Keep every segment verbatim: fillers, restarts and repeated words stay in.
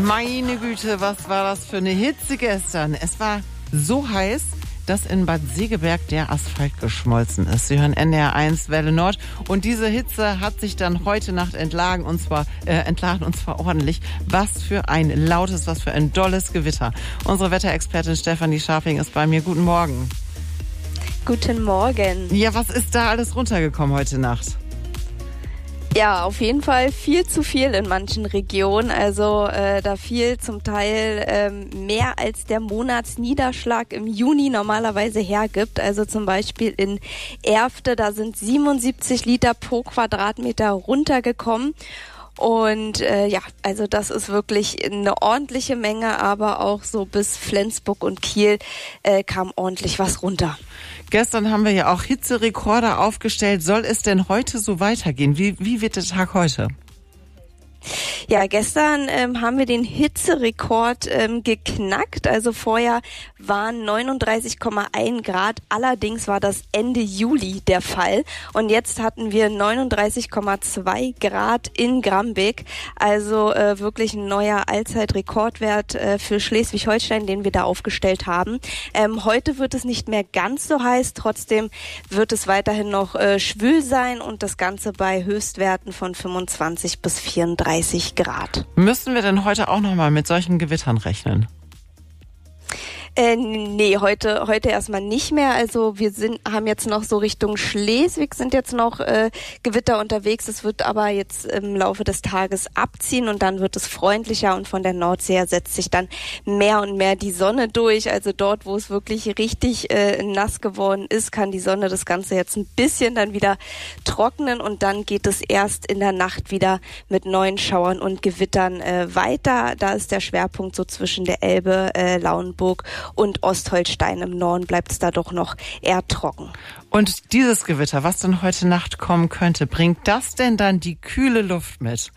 Meine Güte, was war das für eine Hitze gestern? Es war so heiß, dass in Bad Segeberg der Asphalt geschmolzen ist. Sie hören N D R eins Welle Nord und diese Hitze hat sich dann heute Nacht entladen und zwar äh, entladen und zwar ordentlich. Was für ein lautes, was für ein dolles Gewitter. Unsere Wetterexpertin Stefanie Scharfing ist bei mir. Guten Morgen. Guten Morgen. Ja, was ist da alles runtergekommen heute Nacht? Ja, auf jeden Fall viel zu viel in manchen Regionen. Also äh, da fiel zum Teil ähm, mehr als der Monatsniederschlag im Juni normalerweise hergibt. Also zum Beispiel in Erfte, da sind siebenundsiebzig Liter pro Quadratmeter runtergekommen. Und äh, ja, also das ist wirklich eine ordentliche Menge, aber auch so bis Flensburg und Kiel äh, kam ordentlich was runter. Gestern haben wir ja auch Hitzerekorde aufgestellt. Soll es denn heute so weitergehen? Wie, wie wird der Tag heute? Ja, gestern ähm, haben wir den Hitzerekord ähm, geknackt. Also vorher waren neununddreißig Komma eins Grad. Allerdings war das Ende Juli der Fall. Und jetzt hatten wir neununddreißig Komma zwei Grad in Grambeck. Also äh, wirklich ein neuer Allzeitrekordwert äh, für Schleswig-Holstein, den wir da aufgestellt haben. Ähm, heute wird es nicht mehr ganz so heiß. Trotzdem wird es weiterhin noch äh, schwül sein und das Ganze bei Höchstwerten von fünfundzwanzig bis vierunddreißig Grad. Müssen wir denn heute auch nochmal mit solchen Gewittern rechnen? Äh, nee, heute heute erstmal nicht mehr. Also wir sind haben jetzt noch so Richtung Schleswig sind jetzt noch äh, Gewitter unterwegs. Es wird aber jetzt im Laufe des Tages abziehen und dann wird es freundlicher und von der Nordsee her setzt sich dann mehr und mehr die Sonne durch. Also dort, wo es wirklich richtig äh, nass geworden ist, kann die Sonne das Ganze jetzt ein bisschen dann wieder trocknen und dann geht es erst in der Nacht wieder mit neuen Schauern und Gewittern äh, weiter. Da ist der Schwerpunkt so zwischen der Elbe, äh, Lauenburg und Ostholstein. Im Norden bleibt es da doch noch eher trocken. Und dieses Gewitter, was dann heute Nacht kommen könnte, bringt das denn dann die kühle Luft mit?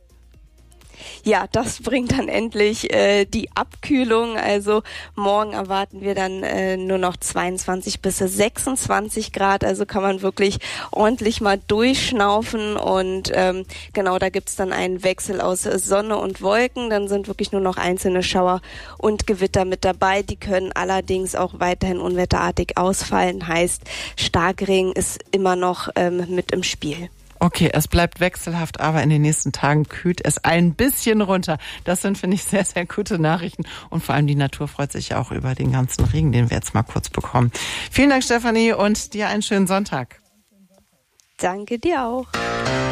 Ja, das bringt dann endlich äh, die Abkühlung. Also morgen erwarten wir dann äh, nur noch zweiundzwanzig bis sechsundzwanzig Grad. Also kann man wirklich ordentlich mal durchschnaufen. Und ähm, genau, da gibt's dann einen Wechsel aus Sonne und Wolken. Dann sind wirklich nur noch einzelne Schauer und Gewitter mit dabei. Die können allerdings auch weiterhin unwetterartig ausfallen. Heißt, Starkregen ist immer noch ähm, mit im Spiel. Okay, es bleibt wechselhaft, aber in den nächsten Tagen kühlt es ein bisschen runter. Das sind, finde ich, sehr, sehr gute Nachrichten. Und vor allem die Natur freut sich ja auch über den ganzen Regen, den wir jetzt mal kurz bekommen. Vielen Dank, Stefanie, und dir einen schönen Sonntag. Danke dir auch.